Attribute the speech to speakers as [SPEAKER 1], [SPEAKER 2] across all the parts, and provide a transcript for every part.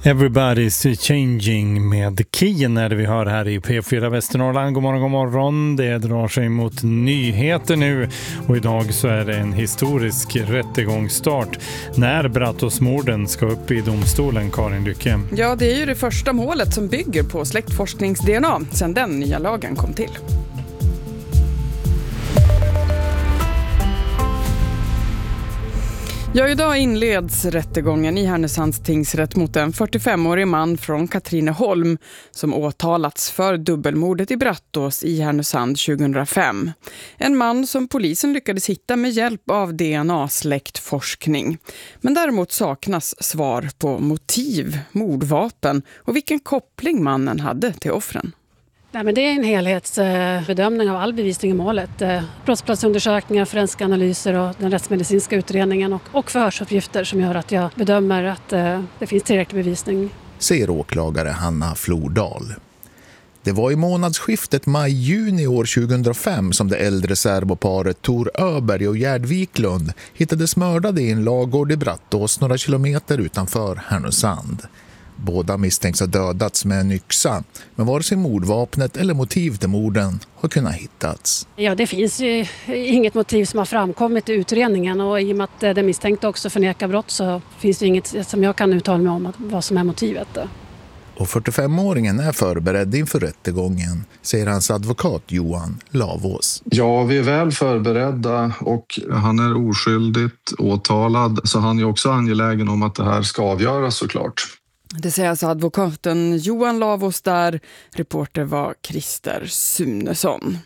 [SPEAKER 1] Everybody's changing med Kien är det vi hör här i P4 Västernorrland. God morgon, god morgon. Det drar sig mot nyheter nu och idag så är det en historisk rättegångsstart när Brattåsmorden ska upp i domstolen, Karin Lycke.
[SPEAKER 2] Ja, det är ju det första målet som bygger på släktforsknings-DNA sedan den nya lagen kom till. Ja, idag inleds rättegången i Härnösands tingsrätt mot en 45-årig man från Katrineholm som åtalats för dubbelmordet i Brattås i Härnösand 2005. En man som polisen lyckades hitta med hjälp av DNA-släktforskning. Men däremot saknas svar på motiv, mordvapen och vilken koppling mannen hade till offren.
[SPEAKER 3] Nej, men det är en helhetsbedömning av all bevisning i målet. Brottsplatsundersökningar, forensiska analyser och den rättsmedicinska utredningen och förhörsuppgifter som gör att jag bedömer att det finns tillräcklig bevisning.
[SPEAKER 4] Säger åklagare Hanna Flordal. Det var i månadsskiftet maj-juni år 2005 som det äldre serboparet Tor Öberg och Gerd Wiklund hittades mördade i en lagård i Brattås några kilometer utanför Härnösand. Båda misstänks ha dödats med en yxa, men vare sig mordvapnet eller motiv till morden har kunnat hittats.
[SPEAKER 3] Ja, det finns ju inget motiv som har framkommit i utredningen och i och med att det misstänkte också förnekar brott så finns det inget som jag kan uttala mig om vad som är motivet.
[SPEAKER 4] Och 45-åringen är förberedd inför rättegången, säger hans advokat Johan Lavås.
[SPEAKER 5] Ja, vi är väl förberedda och han är oskyldigt åtalad så han är också angelägen om att det här ska avgöras såklart.
[SPEAKER 2] Det säger alltså advokaten Johan Lavås där, reporter var Christer Sunesson.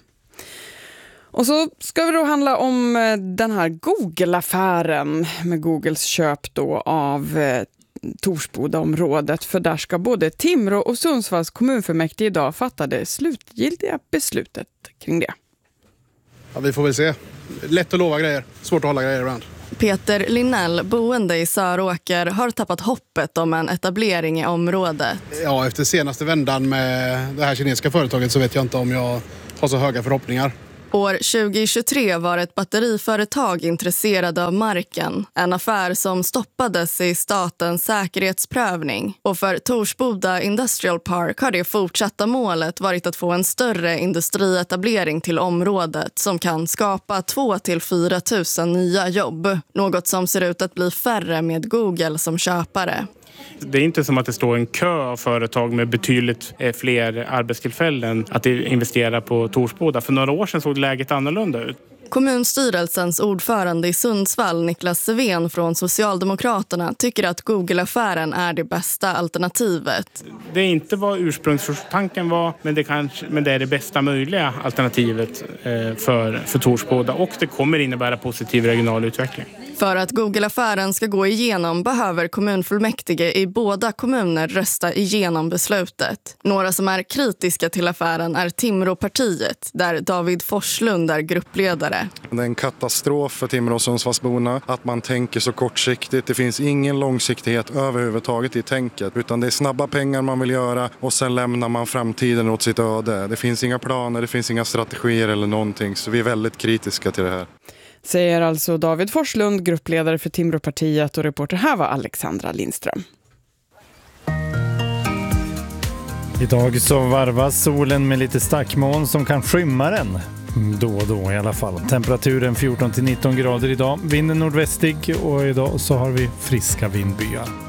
[SPEAKER 2] Och så ska vi då handla om den här Google-affären med Googles köp då av Torsbodaområdet. För där ska både Timrå och Sundsvalls kommunfullmäktige idag fatta det slutgiltiga beslutet kring det.
[SPEAKER 6] Ja, vi får väl se. Lätt att lova grejer, svårt att hålla grejer ibland.
[SPEAKER 7] Peter Linnell, boende i Söråker, har tappat hoppet om en etablering i området.
[SPEAKER 6] Ja, efter senaste vändan med det här kinesiska företaget så vet jag inte om jag har så höga förhoppningar.
[SPEAKER 7] År 2023 var ett batteriföretag intresserade av marken. En affär som stoppades i statens säkerhetsprövning. Och för Torsboda Industrial Park har det fortsatta målet varit att få en större industrietablering till området som kan skapa 2 till 4 000 nya jobb. Något som ser ut att bli färre med Google som köpare.
[SPEAKER 8] Det är inte som att det står en kö av företag med betydligt fler arbetstillfällen att investera på Torsboda. För några år sedan såg läget annorlunda ut.
[SPEAKER 7] Kommunstyrelsens ordförande i Sundsvall, Niklas Seven från Socialdemokraterna, tycker att Google-affären är det bästa alternativet.
[SPEAKER 8] Det är inte vad ursprungstanken var, men det är det bästa möjliga alternativet för Torsboda. Och det kommer innebära positiv regional utveckling.
[SPEAKER 7] För att Google-affären ska gå igenom behöver kommunfullmäktige i båda kommuner rösta igenom beslutet. Några som är kritiska till affären är Timråpartiet, där David Forslund är gruppledare.
[SPEAKER 9] Det är en katastrof för Timrå och Sundsvallsborna att man tänker så kortsiktigt. Det finns ingen långsiktighet överhuvudtaget i tänket, utan det är snabba pengar man vill göra och sen lämnar man framtiden åt sitt öde. Det finns inga planer, det finns inga strategier eller någonting, så vi är väldigt kritiska till det här.
[SPEAKER 2] Säger alltså David Forslund, gruppledare för Timråpartiet, och reporter här var Alexandra Lindström.
[SPEAKER 1] Idag så varvas solen med lite stackmoln som kan skymma den. Då och då i alla fall. Temperaturen 14 till 19 grader idag. Vinden nordvästig och idag så har vi friska vindbyar.